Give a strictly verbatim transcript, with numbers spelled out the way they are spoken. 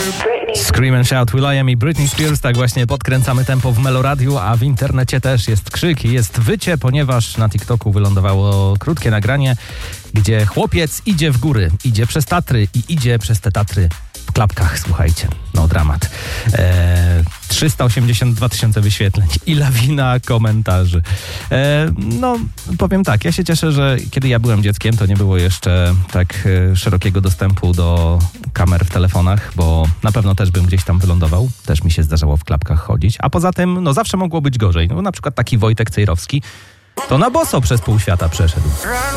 Scream and Shout, will.i.am i Britney Spears. Tak właśnie podkręcamy tempo w Meloradiu, a w internecie też jest krzyk i jest wycie, ponieważ na TikToku wylądowało krótkie nagranie, gdzie chłopiec idzie w góry, idzie przez Tatry i idzie przez te Tatry w klapkach, słuchajcie. No dramat. Eee, trzysta osiemdziesiąt dwa tysiące wyświetleń i lawina komentarzy. Eee, no, powiem tak, ja się cieszę, że kiedy ja byłem dzieckiem, to nie było jeszcze tak e, szerokiego dostępu do kamer w telefonach, bo na pewno też bym gdzieś tam wylądował. Też mi się zdarzało w klapkach chodzić. A poza tym, no zawsze mogło być gorzej. No na przykład taki Wojtek Cejrowski to na boso przez pół świata przeszedł.